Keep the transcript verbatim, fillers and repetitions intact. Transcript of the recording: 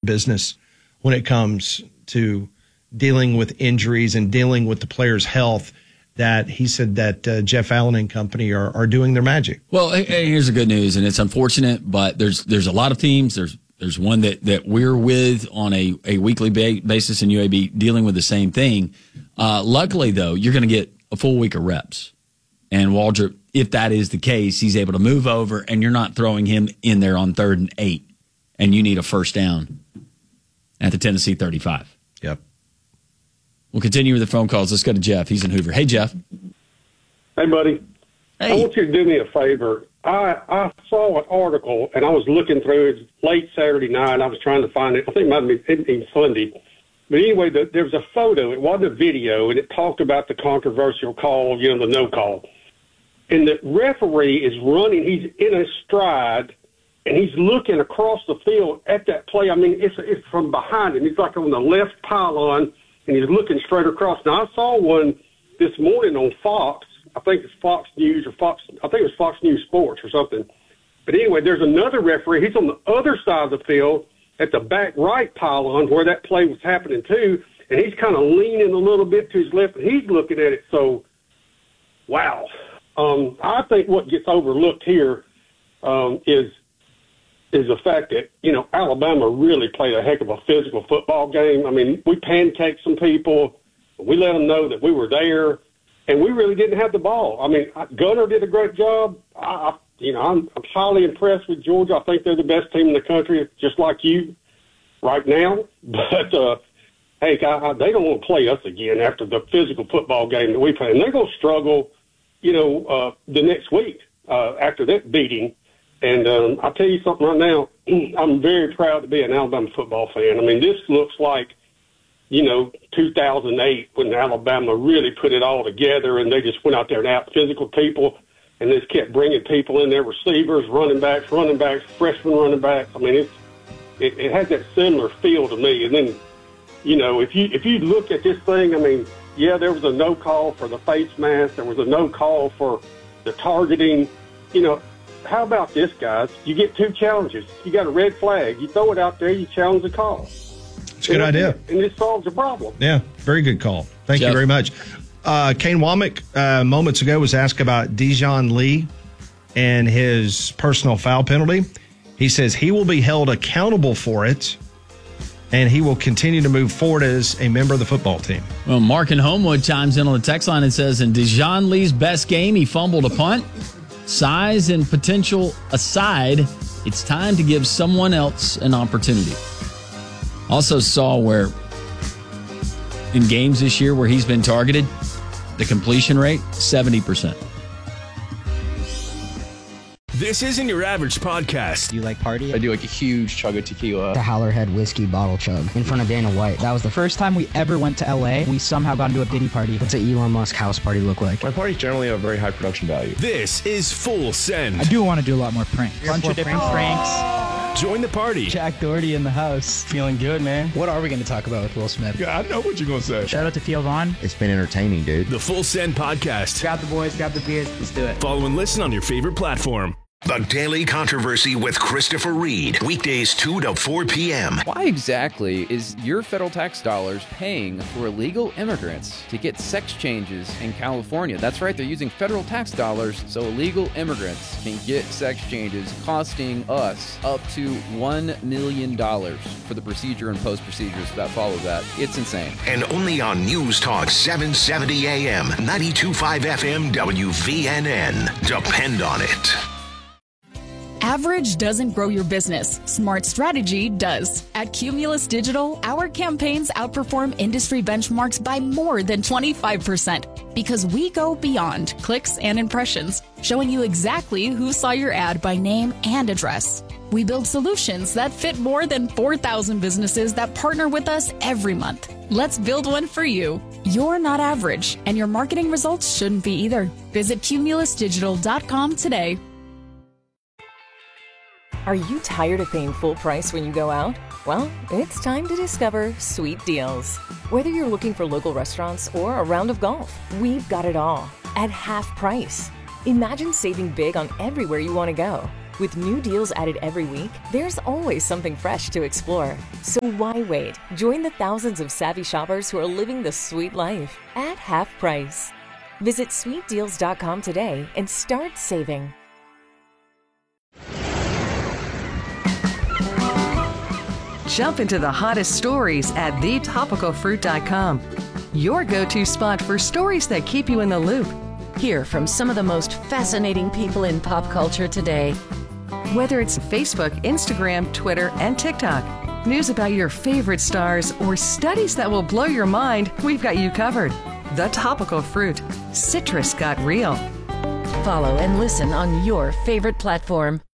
business when it comes to dealing with injuries and dealing with the player's health, that he said that uh, Jeff Allen and company are, are doing their magic. Well, hey, here's the good news, and it's unfortunate, but there's there's a lot of teams. There's there's one that, that we're with on a, a weekly ba- basis in U A B dealing with the same thing. Uh, luckily, though, you're going to get a full week of reps. And Waldrop, if that is the case, he's able to move over, and you're not throwing him in there on third and eight, and you need a first down at the Tennessee thirty-five. Yep. We'll continue with the phone calls. Let's go to Jeff. He's in Hoover. Hey, Jeff. Hey, buddy. Hey. I want you to do me a favor. I, I saw an article, and I was looking through it late Saturday night. I was trying to find it. I think it might have been, been Sunday. But anyway, the, there was a photo. It wasn't a video, and it talked about the controversial call, you know, the no call. And the referee is running. He's in a stride, and he's looking across the field at that play. I mean, it's it's from behind him. He's like on the left pylon, and he's looking straight across. Now, I saw one this morning on Fox. I think it's Fox News or Fox. I think it was Fox News Sports or something. But anyway, there's another referee. He's on the other side of the field at the back right pylon where that play was happening too, and he's kind of leaning a little bit to his left, and he's looking at it. So, wow. Um, I think what gets overlooked here um, is is the fact that, you know, Alabama really played a heck of a physical football game. I mean, we pancaked some people. We let them know that we were there, and we really didn't have the ball. I mean, Gunner did a great job. I, I, you know, I'm, I'm highly impressed with Georgia. I think they're the best team in the country, just like you right now. But, uh, hey, I, I, they don't want to play us again after the physical football game that we played. And they're going to struggle, you know, uh, the next week uh, after that beating. And um, I'll tell you something right now. I'm very proud to be an Alabama football fan. I mean, this looks like, you know, two thousand eight when Alabama really put it all together, and they just went out there and out physical people and just kept bringing people in there, receivers, running backs, running backs, freshman running backs. I mean, it's it, it has that similar feel to me. And then, you know, if you if you look at this thing, I mean, yeah, there was a no call for the face mask. There was a no call for the targeting. You know, how about this, guys? You get two challenges. You got a red flag. You throw it out there. You challenge the call. It's a good and, idea. And this solves the problem. Yeah, very good call. Thank Jeff. you very much. Uh, Kane Womack, uh, moments ago, was asked about Dijon Lee and his personal foul penalty. He says he will be held accountable for it, and he will continue to move forward as a member of the football team. Well, Mark in Homewood chimes in on the text line and says, in Dijon Lee's best game, he fumbled a punt. Size and potential aside, it's time to give someone else an opportunity. Also saw where in games this year where he's been targeted, the completion rate, seventy percent. This isn't your average podcast. Do you like party? I do like a huge chug of tequila. The Howlerhead whiskey bottle chug in front of Dana White. That was the first time we ever went to L A. We somehow got into a Diddy party. What's an Elon Musk house party look like? My parties generally have very high production value. This is Full Send. I do want to do a lot more pranks. A bunch of different pranks. Join the party. Jack Doherty in the house. Feeling good, man. What are we going to talk about with Will Smith? Yeah, I know what you're going to say. Shout out to Theo Vaughn. It's been entertaining, dude. The Full Send Podcast. Grab the boys, grab the beers. Let's do it. Follow and listen on your favorite platform. The Daily Controversy with Christopher Reed. Weekdays two to four p.m. Why exactly is your federal tax dollars paying for illegal immigrants to get sex changes in California? That's right, they're using federal tax dollars so illegal immigrants can get sex changes, costing us up to one million dollars for the procedure and post-procedures that follow that. It's insane. And only on News Talk seven seventy A M, ninety-two point five F M, W V N N. Depend on it. Average doesn't grow your business. Smart strategy does. At Cumulus Digital, our campaigns outperform industry benchmarks by more than twenty-five percent because we go beyond clicks and impressions, showing you exactly who saw your ad by name and address. We build solutions that fit more than four thousand businesses that partner with us every month. Let's build one for you. You're not average, and your marketing results shouldn't be either. Visit cumulus digital dot com today. Are you tired of paying full price when you go out? Well, it's time to discover Sweet Deals. Whether you're looking for local restaurants or a round of golf, we've got it all at half price. Imagine saving big on everywhere you want to go. With new deals added every week, there's always something fresh to explore. So why wait? Join the thousands of savvy shoppers who are living the sweet life at half price. Visit sweet deals dot com today and start saving. Jump into the hottest stories at the topical fruit dot com. Your go-to spot for stories that keep you in the loop. Hear from some of the most fascinating people in pop culture today. Whether it's Facebook, Instagram, Twitter, and TikTok, news about your favorite stars, or studies that will blow your mind, we've got you covered. The Topical Fruit. Citrus got real. Follow and listen on your favorite platform.